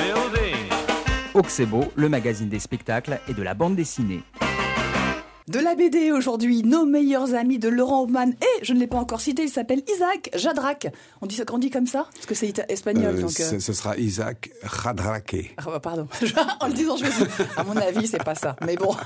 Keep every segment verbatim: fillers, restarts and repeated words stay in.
building. Oxebo, le magazine des spectacles et de la bande dessinée. De la B D aujourd'hui, nos meilleurs amis de Laurent Hoffmann. Et je ne l'ai pas encore cité, il s'appelle Isaac Jadraque. On dit, on dit comme ça parce que c'est espagnol. Euh, donc, euh... ce sera Isaac Jadraque. Ah, pardon. En le disant, je me suis dit, à mon avis, c'est pas ça. Mais bon.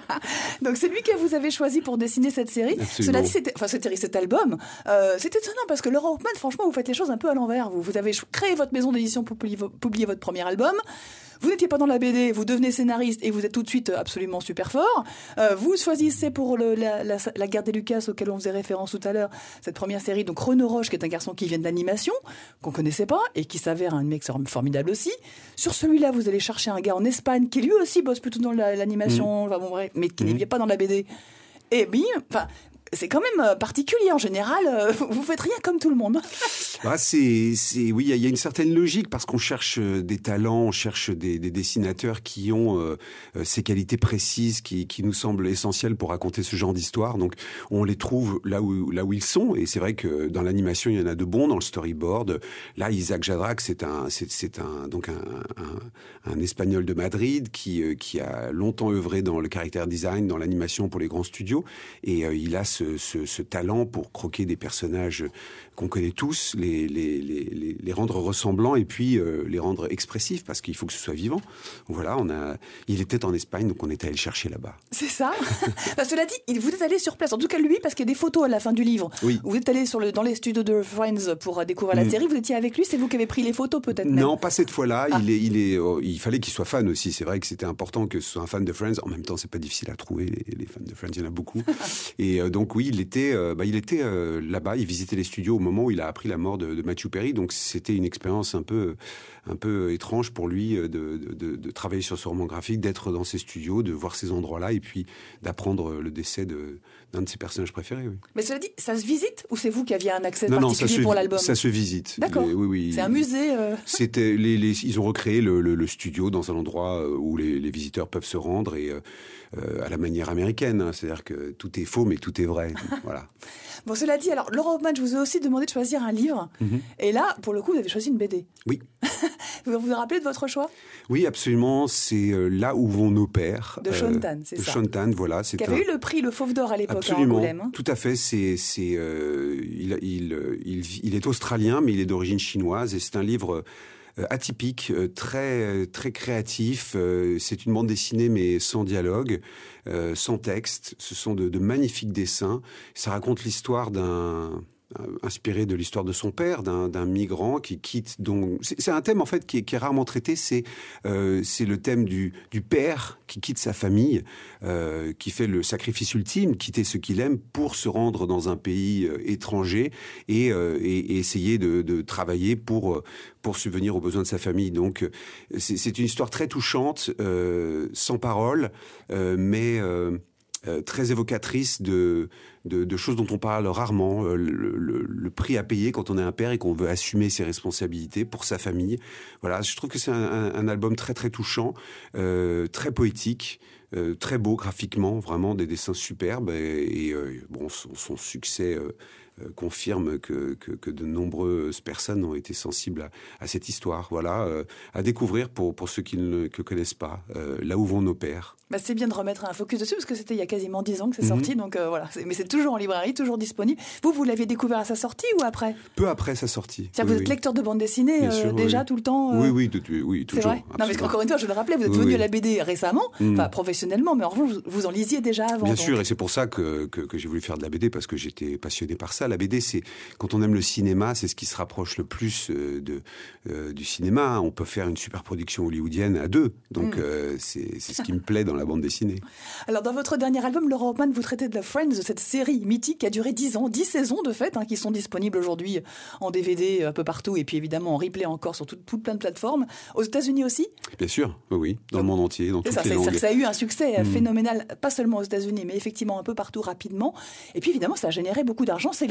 Donc c'est lui que vous avez choisi pour dessiner cette série. Absolument. Cela dit, c'était, enfin cette série, cet album, euh, c'est étonnant parce que Laurent Hoffmann, franchement, vous faites les choses un peu à l'envers. Vous, vous avez créé votre maison d'édition pour publier, publier votre premier album. Vous n'étiez pas dans la B D, vous devenez scénariste et vous êtes tout de suite absolument super fort. Euh, vous choisissez pour le, la, la, la guerre des Lucas, auquel on faisait référence tout à l'heure, cette première série, donc Renaud Roche, qui est un garçon qui vient de l'animation, qu'on connaissait pas et qui s'avère un mec formidable aussi. Sur celui-là, vous allez chercher un gars en Espagne qui lui aussi bosse plutôt dans la, l'animation, mmh. enfin, bon, bref, mais qui mmh. n'est pas dans la B D. Et bim, enfin... C'est quand même particulier en général. Vous faites rien comme tout le monde. Bah c'est, c'est, oui, il y, y a une certaine logique parce qu'on cherche des talents, on cherche des, des dessinateurs qui ont euh, ces qualités précises qui, qui nous semblent essentielles pour raconter ce genre d'histoire. Donc, on les trouve là où, là où ils sont. Et c'est vrai que dans l'animation, il y en a de bons, dans le storyboard. Là, Isaac Jadraque, c'est un, c'est, c'est un, donc un, un, un Espagnol de Madrid qui, qui a longtemps œuvré dans le character design, dans l'animation pour les grands studios. Et euh, il a ce Ce, ce, ce talent pour croquer des personnages qu'on connaît tous, les, les, les, les rendre ressemblants et puis euh, les rendre expressifs parce qu'il faut que ce soit vivant. Voilà, on a, il était en Espagne, donc on est allé le chercher là-bas. C'est ça. Bah, cela dit, vous êtes allé sur place, en tout cas lui, parce qu'il y a des photos à la fin du livre. Oui. Vous êtes allé sur le, dans les studios de Friends pour découvrir la mmh. série. Vous étiez avec lui, c'est vous qui avez pris les photos peut-être même. Non, pas cette fois-là. Ah. Il est, il est, oh, il fallait qu'il soit fan aussi. C'est vrai que c'était important que ce soit un fan de Friends. En même temps, c'est pas difficile à trouver les, les fans de Friends. Il y en a beaucoup. Et euh, donc oui, il était, euh, bah, il était euh, là-bas. Il visitait les studios au moment où il a appris la mort de, de Matthew Perry. Donc c'était une expérience un peu, un peu étrange pour lui de, de, de, de travailler sur ce roman graphique, d'être dans ces studios, de voir ces endroits-là et puis d'apprendre le décès de, d'un de ses personnages préférés. Oui. Mais cela dit, ça se visite ou c'est vous qui aviez un accès non, particulier non, pour se, l'album? Ça se visite. D'accord. Les, oui, oui. C'est un musée. Euh... C'était les, les, ils ont recréé le, le, le studio dans un endroit où les, les visiteurs peuvent se rendre et euh, à la manière américaine. Hein, c'est-à-dire que tout est faux, mais tout est vrai. Voilà. Bon, cela dit, alors Laurent Hoffmann, je vous ai aussi demandé de choisir un livre. Mm-hmm. Et là, pour le coup, vous avez choisi une B D. Oui. Vous vous rappelez de votre choix? Oui, absolument. C'est euh, Là où vont nos pères. De Shaun Tan, c'est de ça. De Shaun Tan, voilà. C'est qui avait un... eu le prix, le Fauve d'Or à l'époque absolument. à Angoulême. Hein. Tout à fait. C'est, c'est, euh, il, il, il, il est australien, mais il est d'origine chinoise. Et c'est un livre euh, atypique, euh, très, très créatif. Euh, c'est une bande dessinée, mais sans dialogue, euh, sans texte. Ce sont de, de magnifiques dessins. Ça raconte l'histoire d'un... inspiré de l'histoire de son père, d'un, d'un migrant qui quitte. Donc, c'est, c'est un thème en fait qui est, qui est rarement traité. C'est, euh, c'est le thème du, du père qui quitte sa famille, euh, qui fait le sacrifice ultime, quitter ce qu'il aime pour se rendre dans un pays euh, étranger et, euh, et, et essayer de, de travailler pour pour subvenir aux besoins de sa famille. Donc, c'est, c'est une histoire très touchante, euh, sans parole, euh, mais euh, Euh, très évocatrice de, de, de choses dont on parle rarement, euh, le, le, le prix à payer quand on est un père et qu'on veut assumer ses responsabilités pour sa famille. Voilà, je trouve que c'est un, un, un album très très touchant, euh, très poétique, euh, très beau graphiquement, vraiment des dessins superbes et, et euh, bon, son, son succès euh, euh, confirme que, que, que de nombreuses personnes ont été sensibles à, à cette histoire. Voilà, euh, à découvrir pour, pour ceux qui ne le connaissent pas, euh, Là où vont nos pères. Bah, c'est bien de remettre un focus dessus parce que c'était il y a quasiment dix ans que c'est sorti, mmh. donc euh, voilà. C'est, mais c'est toujours en librairie, toujours disponible. Vous, vous l'aviez découvert à sa sortie ou après? Peu après sa sortie. C'est-à-dire oui, vous êtes oui. lecteur de bande dessinée euh, sûr, déjà oui. tout le temps euh... Oui, oui, de, de, oui, toujours. C'est vrai. Non, mais encore une fois, je le rappelais, vous êtes oui, venu oui. à la B D récemment, mmh. enfin professionnellement, mais en revanche, vous, vous en lisiez déjà avant. Bien donc. sûr, et c'est pour ça que, que, que j'ai voulu faire de la B D parce que j'étais passionné par ça. La B D, c'est quand on aime le cinéma, c'est ce qui se rapproche le plus de, euh, du cinéma. On peut faire une super production hollywoodienne à deux, donc mmh. euh, c'est, c'est ce qui me plaît dans la bande dessinée. Alors, dans votre dernier album, Laurent Hoffmann, vous traitez de la Friends, de cette série mythique qui a duré dix ans, dix saisons de fait, hein, qui sont disponibles aujourd'hui en D V D un peu partout, et puis évidemment en replay encore sur tout, tout plein de plateformes. Aux États-Unis aussi? Bien sûr, oui, oui, dans le monde entier, dans toutes ça, les c'est, langues. C'est, ça a eu un succès mmh. phénoménal, pas seulement aux États-Unis, mais effectivement un peu partout rapidement. Et puis évidemment, ça a généré beaucoup d'argent. C'est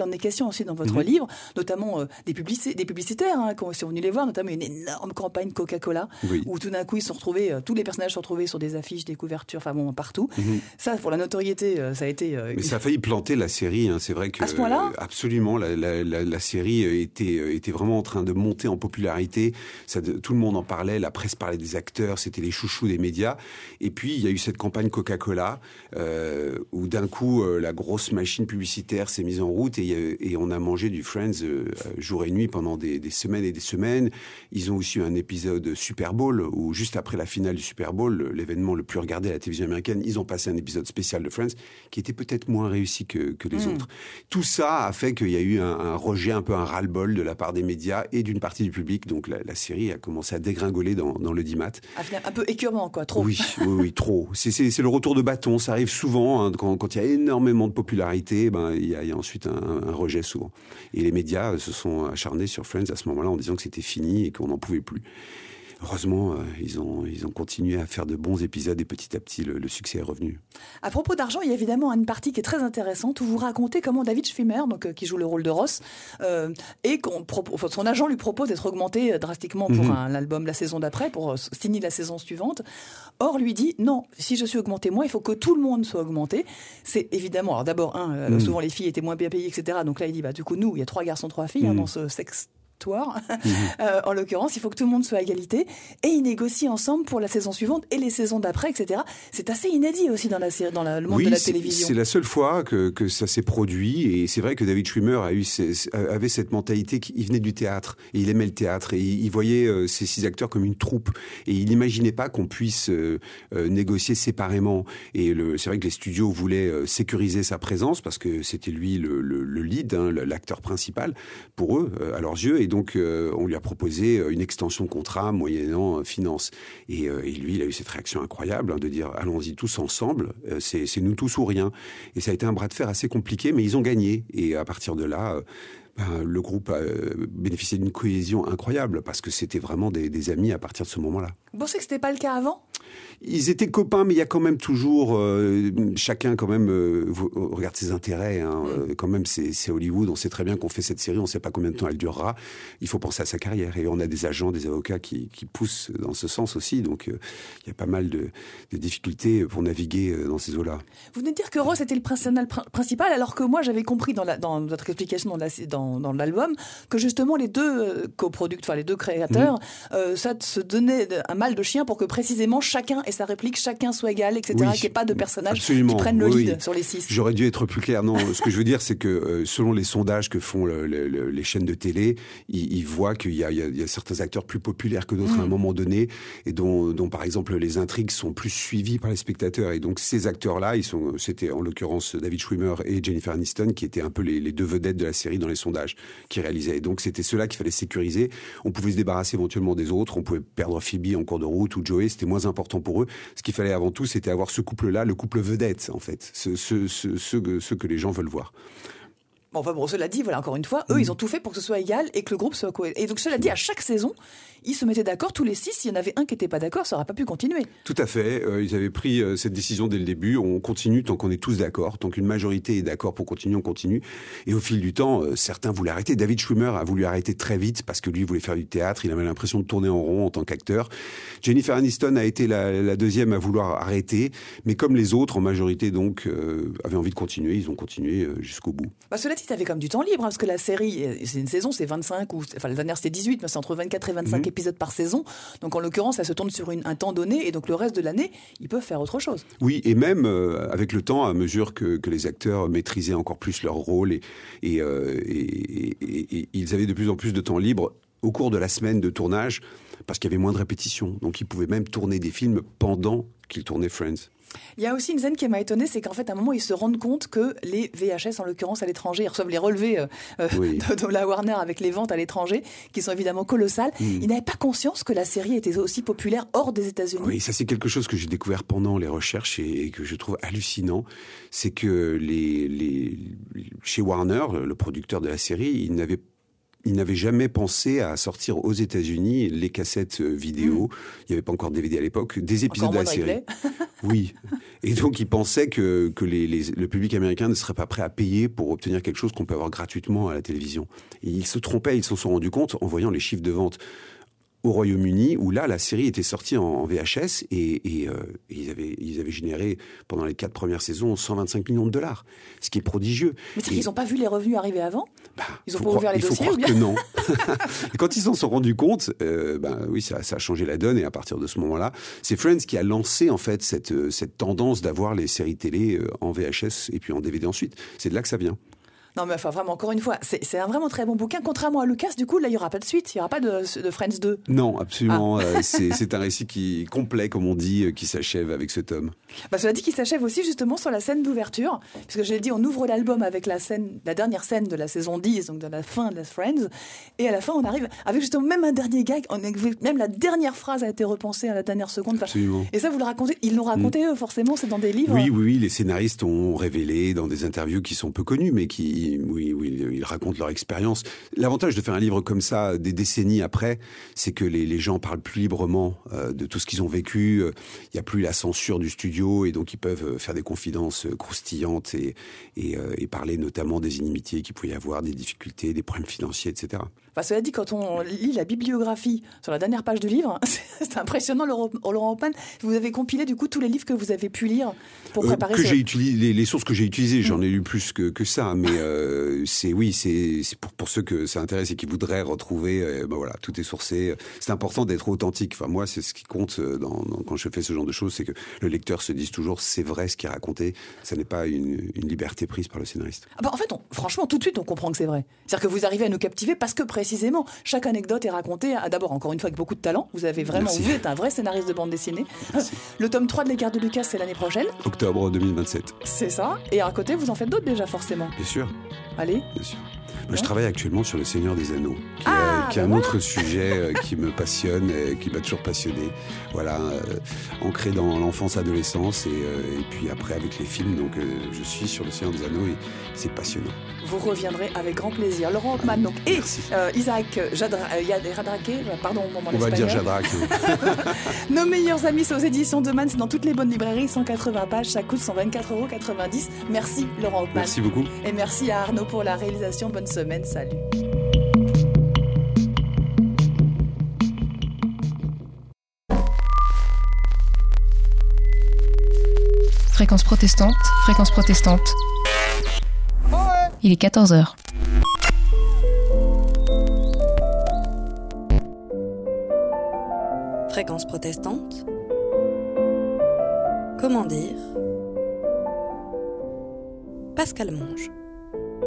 il en est question aussi dans votre mmh. livre, notamment euh, des, publici- des publicitaires, hein, qui sont venus les voir, notamment une énorme campagne Coca-Cola, oui. où tout d'un coup, ils se sont retrouvés, euh, tous les personnages se sont retrouvés sur des affiches, des couvertures, enfin bon, partout. Mmh. Ça, pour la notoriété, euh, ça a été... Euh, Mais ça a failli planter la série, hein. C'est vrai que... À ce point-là euh, Absolument, la, la, la, la série était, était vraiment en train de monter en popularité. Ça, tout le monde en parlait, la presse parlait des acteurs, c'était les chouchous des médias. Et puis, il y a eu cette campagne Coca-Cola, euh, où d'un coup, euh, la grosse machine publicitaire s'est mise en route et, et on a mangé du Friends euh, jour et nuit pendant des, des semaines et des semaines. Ils ont aussi eu un épisode Super Bowl, où juste après la finale du Super Bowl, l'événement le plus regardé à la télévision américaine, ils ont passé un épisode spécial de Friends, qui était peut-être moins réussi que, que les mmh. autres. Tout ça a fait qu'il y a eu un, un rejet, un peu un ras-le-bol de la part des médias et d'une partie du public. Donc la, la série a commencé à dégringoler dans, dans l'audimat. Un peu écœurement, quoi, trop. Oui, oui, oui, trop. C'est, c'est, c'est le retour de bâton. Ça arrive souvent, hein, quand, quand il y a énormément de popularité, ben, il y a, il y a ensuite un, un rejet souvent. Et les médias se sont acharnés sur Friends à ce moment-là en disant que c'était fini et qu'on n'en pouvait plus. Heureusement, euh, ils ont ils ont continué à faire de bons épisodes et petit à petit, le, le succès est revenu. À propos d'argent, il y a évidemment une partie qui est très intéressante où vous racontez comment David Schwimmer, donc euh, qui joue le rôle de Ross, euh, et qu'on propo- enfin, son agent lui propose d'être augmenté drastiquement pour mm-hmm. un album la saison d'après, pour euh, signer la saison suivante. Or, lui dit non, si je suis augmenté moi, il faut que tout le monde soit augmenté. C'est évidemment, alors d'abord, un, euh, mm. souvent les filles étaient moins bien payées, et cetera. Donc là, il dit bah du coup nous, il y a trois garçons, trois filles mm. hein, dans ce sexe. Mmh. Euh, en l'occurrence, il faut que tout le monde soit à égalité et ils négocient ensemble pour la saison suivante et les saisons d'après, et cetera. C'est assez inédit aussi dans, la, dans la, le monde oui, de la c'est, télévision. C'est la seule fois que, que ça s'est produit et c'est vrai que David Schwimmer a eu, avait cette mentalité qu'il venait du théâtre et il aimait le théâtre et il, il voyait euh, ces six acteurs comme une troupe et il n'imaginait pas qu'on puisse euh, euh, négocier séparément. Et le, c'est vrai que les studios voulaient euh, sécuriser sa présence parce que c'était lui le, le, le lead, hein, l'acteur principal pour eux, euh, à leurs yeux. Et donc, euh, on lui a proposé une extension de contrat moyennant euh, finance. Et, euh, et lui, il a eu cette réaction incroyable hein, de dire « allons-y tous ensemble, euh, c'est, c'est nous tous ou rien ». Et ça a été un bras de fer assez compliqué, mais ils ont gagné. Et à partir de là... Euh, Ben, le groupe a bénéficié d'une cohésion incroyable parce que c'était vraiment des, des amis à partir de ce moment-là. Vous pensez que c'était pas le cas avant ? Ils étaient copains, mais il y a quand même toujours euh, chacun quand même euh, regarde ses intérêts. Hein, mmh. Quand même, c'est, c'est Hollywood. On sait très bien qu'on fait cette série, on ne sait pas combien de temps elle durera. Il faut penser à sa carrière et on a des agents, des avocats qui, qui poussent dans ce sens aussi. Donc, euh, il y a pas mal de, de difficultés pour naviguer dans ces eaux-là. Vous venez de dire que Ross était le personnage principal, alors que moi j'avais compris dans, la, dans votre explication dans la dans Dans, dans l'album, que justement les deux euh, coproducteurs, enfin les deux créateurs, mmh. euh, ça se donnait un mal de chien pour que précisément chacun ait sa réplique, chacun soit égal, et cetera. Oui, qu'il n'y ait pas de personnages absolument. Qui prennent le oui, lead oui. sur les six. J'aurais dû être plus clair. Non, ce que je veux dire, c'est que euh, selon les sondages que font le, le, le, les chaînes de télé, ils, ils voient qu'il y a, il y, a, il y a certains acteurs plus populaires que d'autres mmh. à un moment donné, et dont, dont par exemple les intrigues sont plus suivies par les spectateurs. Et donc ces acteurs-là, ils sont, c'était en l'occurrence David Schwimmer et Jennifer Aniston, qui étaient un peu les, les deux vedettes de la série dans les sondages qui réalisaient. Et donc c'était ceux-là qu'il fallait sécuriser. On pouvait se débarrasser éventuellement des autres, on pouvait perdre Phoebe en cours de route ou Joey, c'était moins important pour eux. Ce qu'il fallait avant tout, c'était avoir ce couple-là, le couple vedette en fait, ceux, ceux, ceux, ceux, ceux que les gens veulent voir. Bon, enfin bon, cela dit, voilà, encore une fois, eux, mmh. ils ont tout fait pour que ce soit égal et que le groupe soit cohérent. Et donc, cela dit, à chaque saison, ils se mettaient d'accord, tous les six. S'il y en avait un qui n'était pas d'accord, ça n'aurait pas pu continuer. Tout à fait. Euh, ils avaient pris euh, cette décision dès le début. On continue tant qu'on est tous d'accord. Tant qu'une majorité est d'accord pour continuer, on continue. Et au fil du temps, euh, certains voulaient arrêter. David Schwimmer a voulu arrêter très vite parce que lui voulait faire du théâtre. Il avait l'impression de tourner en rond en tant qu'acteur. Jennifer Aniston a été la, la deuxième à vouloir arrêter. Mais comme les autres, en majorité, donc, euh, avaient envie de continuer, ils ont continué euh, jusqu'au bout. Bah, cela dit, tu avais comme du temps libre. Parce que la série, c'est une saison, c'est vingt-cinq, ou, enfin la dernière c'était dix-huit, mais c'est entre vingt-quatre et vingt-cinq mmh. épisodes par saison. Donc en l'occurrence, ça se tourne sur une, un temps donné, et donc le reste de l'année, ils peuvent faire autre chose. Oui, et même euh, avec le temps, à mesure que, que les acteurs maîtrisaient encore plus leur rôle, et, et, euh, et, et, et, et ils avaient de plus en plus de temps libre au cours de la semaine de tournage, parce qu'il y avait moins de répétitions. Donc ils pouvaient même tourner des films pendant qu'ils tournaient Friends. Il y a aussi une scène qui m'a étonnée, c'est qu'en fait, à un moment, ils se rendent compte que les V H S, en l'occurrence à l'étranger, ils reçoivent les relevés euh, oui. de, de la Warner avec les ventes à l'étranger, qui sont évidemment colossales. Mm. Ils n'avaient pas conscience que la série était aussi populaire hors des États-Unis. Oui, ça c'est quelque chose que j'ai découvert pendant les recherches et, et que je trouve hallucinant. C'est que les, les, chez Warner, le producteur de la série, ils n'avaient ils n'avaient jamais pensé à sortir aux États-Unis les cassettes vidéo. Mmh. Il n'y avait pas encore de D V D à l'époque, des épisodes encore de la série. Oui. Et donc, ils pensaient que, que les, les, le public américain ne serait pas prêt à payer pour obtenir quelque chose qu'on peut avoir gratuitement à la télévision. Et ils se trompaient, ils s'en sont rendus compte en voyant les chiffres de vente au Royaume-Uni, où là, la série était sortie en, en V H S et, et, euh, et ils, avaient, ils avaient généré, pendant les quatre premières saisons, cent vingt-cinq millions de dollars, ce qui est prodigieux. Mais c'est qu'ils n'ont pas vu les revenus arriver avant bah, Ils n'ont pas ouvert les il dossiers Il faut croire que non. Et quand ils s'en sont rendus compte, euh, bah, oui, ça, ça a changé la donne, et à partir de ce moment-là, c'est Friends qui a lancé en fait cette, cette tendance d'avoir les séries télé en V H S et puis en D V D ensuite. C'est de là que ça vient. Non, mais enfin, vraiment, encore une fois, c'est, c'est un vraiment très bon bouquin. Contrairement à Lucas, du coup, là, il n'y aura pas de suite. Il n'y aura pas de, de Friends deux. Non, absolument. Ah. Euh, c'est, c'est un récit qui complet, comme on dit, qui s'achève avec ce tome. Bah, cela dit, qui s'achève aussi, justement, sur la scène d'ouverture. Puisque j'ai dit, on ouvre l'album avec la scène, la dernière scène de la saison dix, donc de la fin de la Friends. Et à la fin, on arrive avec justement même un dernier gag. On est, même la dernière phrase a été repensée à la dernière seconde. Enfin, absolument. Et ça, vous le racontez. Ils l'ont raconté, mmh. eux, forcément, c'est dans des livres. Oui, oui, oui. Les scénaristes ont révélé dans des interviews qui sont peu connues, mais qui, oui, oui. Ils racontent leur expérience. L'avantage de faire un livre comme ça, des décennies après, c'est que les, les gens parlent plus librement euh, de tout ce qu'ils ont vécu. Il euh, n'y a plus la censure du studio et donc ils peuvent faire des confidences croustillantes et, et, euh, et parler notamment des inimitiés qu'il pouvait y avoir, des difficultés, des problèmes financiers, et cetera. Enfin, cela dit, quand on lit la bibliographie sur la dernière page du livre, c'est impressionnant, Laurent, Laurent Hoffman. Vous avez compilé du coup tous les livres que vous avez pu lire pour préparer euh, que ce... j'ai utilisé, les, les sources que j'ai utilisées, j'en ai lu plus que, que ça, mais euh, c'est oui, c'est, c'est pour, pour ceux que ça intéresse et qui voudraient retrouver. Euh, ben voilà, tout est sourcé. C'est important d'être authentique. Enfin, moi, c'est ce qui compte dans, dans, quand je fais ce genre de choses, c'est que le lecteur se dise toujours c'est vrai ce qui est raconté. Ça n'est pas une, une liberté prise par le scénariste. Ah bah en fait, on, franchement, tout de suite, on comprend que c'est vrai. C'est-à-dire que vous arrivez à nous captiver parce que précisément, chaque anecdote est racontée, d'abord, encore une fois, avec beaucoup de talent. Vous avez vraiment, Merci. vous êtes un vrai scénariste de bande dessinée. Merci. Le tome trois de L'écart de Lucas, c'est l'année prochaine. Octobre deux mille vingt-sept. C'est ça. Et à côté, vous en faites d'autres déjà, forcément. Bien sûr. Allez. Bien sûr. Moi, je travaille actuellement sur Le Seigneur des Anneaux, qui, ah, est, qui est ben un voilà. autre sujet euh, qui me passionne et qui m'a toujours passionné. Voilà, euh, ancré dans l'enfance-adolescence et, euh, et puis après avec les films. Donc, euh, je suis sur Le Seigneur des Anneaux et c'est passionnant. Vous reviendrez avec grand plaisir. Laurent Hoffman, donc, et euh, Isaac Jadra, euh, Jadrake, pardon, bon, on va dire Jadrak. Nos meilleurs amis, c'est aux éditions de Man, c'est dans toutes les bonnes librairies, cent quatre-vingts pages, ça coûte cent vingt-quatre euros quatre-vingt-dix. Merci Laurent Hoffman. Merci beaucoup. Et merci à Arnaud pour la réalisation. Bonne semaine, salut. Fréquence protestante, fréquence protestante. Il est quatorze heures. Fréquence protestante. Comment dire ? Pascal Monge.